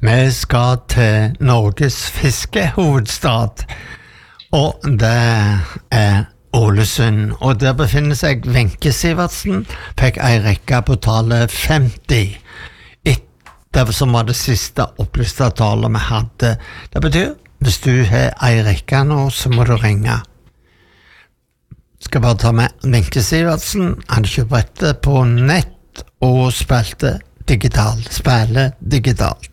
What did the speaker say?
Vi skal til Norges fiskehovedstad, og det Ålesund. Og der befinner seg Wenche Sivertsen, fikk en rekke på tallet 50. Det som var det siste opplyste tallet vi hadde. Det betyr, hvis du har en rekke nå, så må du ringe. Skal bare ta med Wenche Sivertsen. Han kjøpte på nett og spiller digitalt.